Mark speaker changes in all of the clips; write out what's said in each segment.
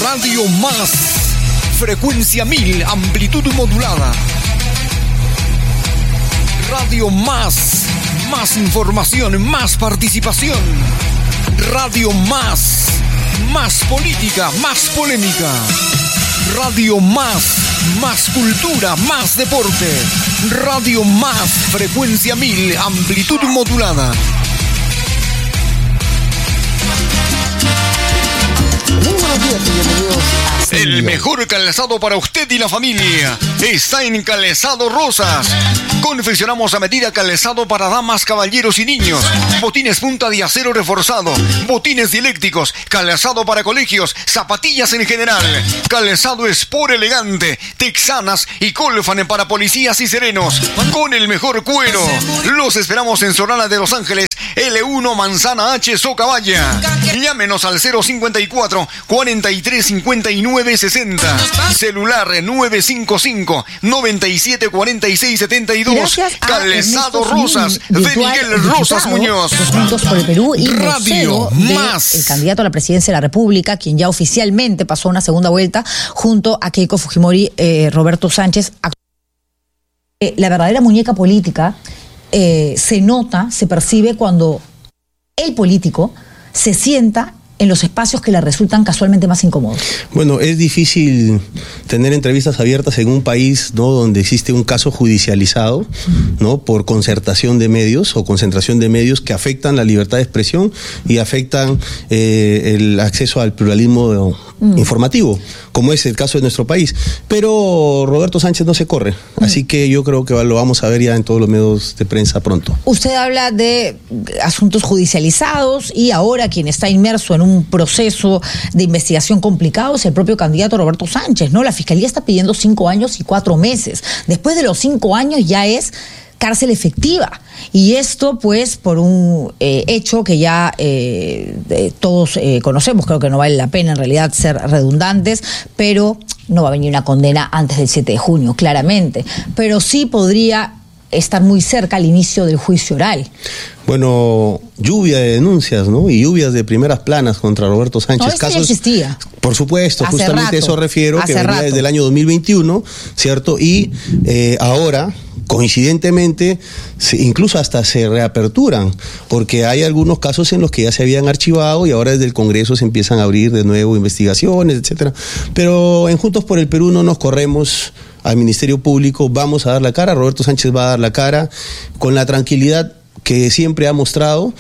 Speaker 1: Radio Más, frecuencia 1000, amplitud modulada. Radio Más, más información, más participación. Radio Más, más política, más polémica. Radio Más, más cultura, más deporte. Radio Más, frecuencia 1000, amplitud modulada.
Speaker 2: Muy buenos días y bienvenidos a
Speaker 1: El mejor calzado para usted y la familia está en Calzado Rosas. Confeccionamos a medida calzado para damas, caballeros y niños. Botines punta de acero reforzado, botines dialécticos, calzado para colegios, zapatillas en general. Calzado Sport elegante, texanas y Colfan para policías y serenos. Con el mejor cuero. Los esperamos en Solana de Los Ángeles, L1 Manzana H, Socabaya. Llámenos al 054 43 59 60. Celular 955 97 46 72. Calzado Rosas de Miguel Rosas Muñoz.
Speaker 3: Juntos por el Perú y
Speaker 1: Radio Más,
Speaker 3: el candidato a la presidencia de la República, quien ya oficialmente pasó una segunda vuelta junto a Keiko Fujimori, Roberto Sánchez. La verdadera muñeca política se nota, se percibe cuando el político se sienta en los espacios que le resultan casualmente más incómodos.
Speaker 4: Bueno, es difícil tener entrevistas abiertas en un país, ¿no?, donde existe un caso judicializado, ¿no?, por concertación de medios o concentración de medios que afectan la libertad de expresión y afectan el acceso al pluralismo informativo, como es el caso de nuestro país. Pero Roberto Sánchez no se corre, así que yo creo que lo vamos a ver ya en todos los medios de prensa pronto.
Speaker 3: Usted habla de asuntos judicializados y ahora quien está inmerso en un proceso de investigación complicado es el propio candidato Roberto Sánchez, ¿no? La Fiscalía está pidiendo 5 años y 4 meses. Después de los 5 años ya es cárcel efectiva. Y esto, pues, por un hecho que ya todos conocemos. Creo que no vale la pena, en realidad, ser redundantes, pero no va a venir una condena antes del 7 de junio, claramente. Pero sí podría estar muy cerca al inicio del juicio oral.
Speaker 4: Bueno, lluvia de denuncias, ¿no? Y lluvias de primeras planas contra Roberto Sánchez.
Speaker 3: No, esto ya existía.
Speaker 4: Por supuesto,
Speaker 3: Hace
Speaker 4: justamente
Speaker 3: rato.
Speaker 4: eso refiero,
Speaker 3: Hace
Speaker 4: que venía
Speaker 3: rato.
Speaker 4: desde el año 2021, ¿cierto? Y ahora, coincidentemente, incluso hasta se reaperturan, porque hay algunos casos en los que ya se habían archivado y ahora desde el Congreso se empiezan a abrir de nuevo investigaciones, etcétera. Pero en Juntos por el Perú no nos corremos al Ministerio Público, vamos a dar la cara, Roberto Sánchez va a dar la cara con la tranquilidad que siempre ha mostrado,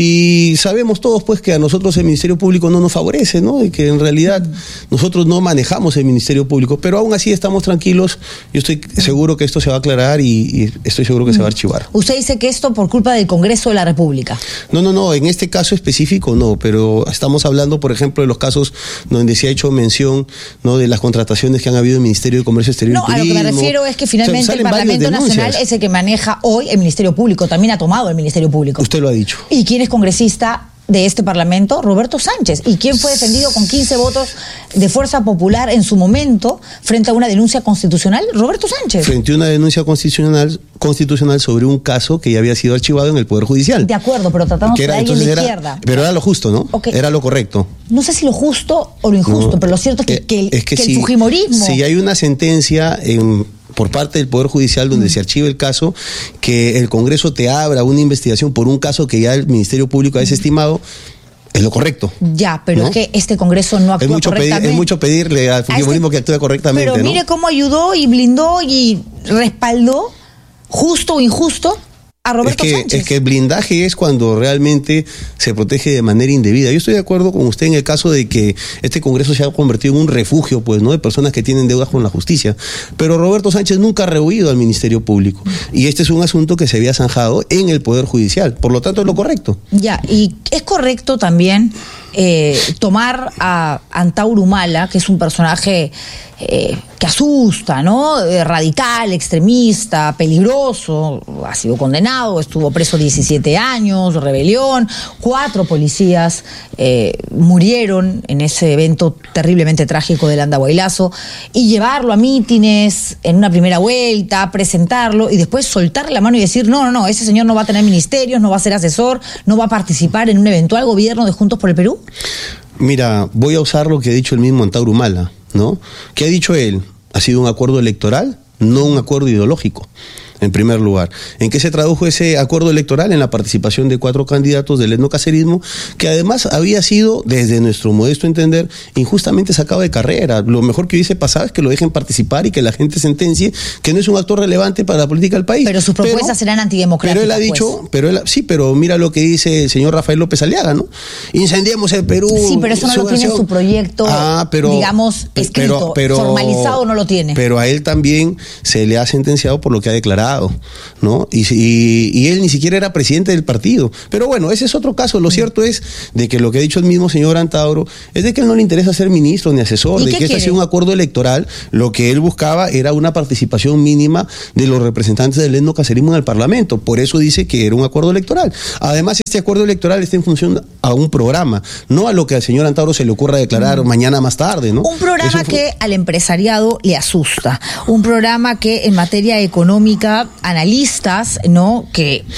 Speaker 4: y sabemos todos, pues, que a nosotros el Ministerio Público no nos favorece, ¿no? Y que en realidad nosotros no manejamos el Ministerio Público, pero aún así estamos tranquilos. Yo estoy seguro que esto se va a aclarar y estoy seguro que se va a archivar.
Speaker 3: Usted dice que esto por culpa del Congreso de la República.
Speaker 4: No, en este caso específico no, pero estamos hablando, por ejemplo, de los casos donde se ha hecho mención, ¿no?, de las contrataciones que han habido en el Ministerio de Comercio Exterior y
Speaker 3: No,
Speaker 4: Turismo.
Speaker 3: a lo que me refiero es que finalmente
Speaker 4: salen
Speaker 3: el Parlamento
Speaker 4: varias
Speaker 3: Nacional
Speaker 4: denuncias.
Speaker 3: es el que maneja hoy el Ministerio Público, también ha tomado el Ministerio Público.
Speaker 4: Usted lo ha dicho.
Speaker 3: ¿Y quién es congresista de este Parlamento? Roberto Sánchez. ¿Y quién fue defendido con 15 votos de Fuerza Popular en su momento frente a una denuncia constitucional? Roberto Sánchez.
Speaker 4: Frente a una denuncia constitucional sobre un caso que ya había sido archivado en el Poder Judicial.
Speaker 3: De acuerdo, pero tratándose de alguien de izquierda.
Speaker 4: Pero era lo justo, ¿no?
Speaker 3: Okay.
Speaker 4: Era lo correcto.
Speaker 3: No sé si lo justo o lo injusto,
Speaker 4: No,
Speaker 3: pero lo cierto es que
Speaker 4: si,
Speaker 3: el fujimorismo...
Speaker 4: Si hay una sentencia por parte del Poder Judicial donde se archive el caso, que el Congreso te abra una investigación por un caso que ya el Ministerio Público ha desestimado, es lo correcto.
Speaker 3: Ya, pero
Speaker 4: ¿no?
Speaker 3: es que este Congreso no actúa correctamente.
Speaker 4: Es mucho pedirle al fujimorismo que actúe correctamente,
Speaker 3: pero mire,
Speaker 4: ¿no?
Speaker 3: cómo ayudó y blindó y respaldó, justo o injusto, a Roberto Sánchez.
Speaker 4: Es que el blindaje es cuando realmente se protege de manera indebida. Yo estoy de acuerdo con usted en el caso de que este Congreso se ha convertido en un refugio, pues, ¿no?, de personas que tienen deudas con la justicia. Pero Roberto Sánchez nunca ha rehuido al Ministerio Público. Y este es un asunto que se había zanjado en el Poder Judicial. Por lo tanto, es lo correcto.
Speaker 3: Ya, y es correcto también tomar a Antauro Humala, que es un personaje que asusta, ¿no? Radical, extremista, peligroso, ha sido condenado, estuvo preso 17 años, rebelión, 4 policías murieron en ese evento terriblemente trágico del Andahuaylazo, y llevarlo a mítines en una primera vuelta, presentarlo y después soltarle la mano y decir, no, ese señor no va a tener ministerios, no va a ser asesor, no va a participar en un eventual gobierno de Juntos por el Perú.
Speaker 4: Mira, voy a usar lo que ha dicho el mismo Antauro Humala, ¿no? ¿Qué ha dicho él? Ha sido un acuerdo electoral, no un acuerdo ideológico. En primer lugar, ¿en qué se tradujo ese acuerdo electoral? En la participación de 4 candidatos del etnocacerismo, que además había sido, desde nuestro modesto entender, injustamente sacado de carrera. Lo mejor que hubiese pasado es que lo dejen participar y que la gente sentencie que no es un actor relevante para la política del país.
Speaker 3: Pero sus propuestas eran antidemocráticas.
Speaker 4: Pero él ha dicho, pero mira lo que dice el señor Rafael López Aliaga, ¿no? Incendiemos el Perú.
Speaker 3: Sí, pero eso no lo tiene en su proyecto, digamos, escrito, formalizado no lo tiene.
Speaker 4: Pero a él también se le ha sentenciado por lo que ha declarado, ¿no? Y él ni siquiera era presidente del partido. Pero bueno, ese es otro caso. Lo cierto es de que lo que ha dicho el mismo señor Antauro es de que a él no le interesa ser ministro ni asesor, de que este ha sido un acuerdo electoral. Lo que él buscaba era una participación mínima de los representantes del etnocacerismo en el Parlamento. Por eso dice que era un acuerdo electoral. Además, este acuerdo electoral está en función a un programa, no a lo que al señor Antauro se le ocurra declarar mañana más tarde, ¿no?
Speaker 3: Un programa que al empresariado le asusta. Un programa que en materia económica, analistas, ¿no?, que